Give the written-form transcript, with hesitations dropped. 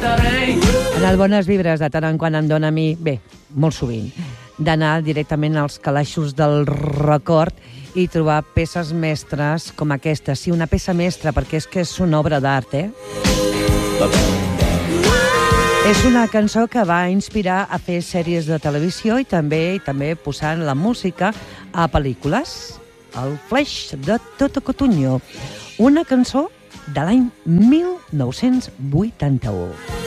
En el Bones Vibres de tant en quan em dóna a mi, bé, molt sovint, d'anar directament als calaixos del record i trobar peces mestres com aquesta. Sí, una peça mestra, perquè és que és una obra d'art, És una cançó que va inspirar a fer sèries de televisió i també posant la música a pel·lícules. El Flash de Toto Cutugno, una cançó de l'any 1981.